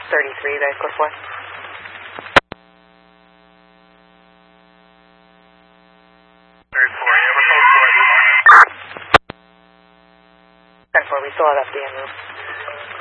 33, guys, code 4. 10-4, we still have FD en route.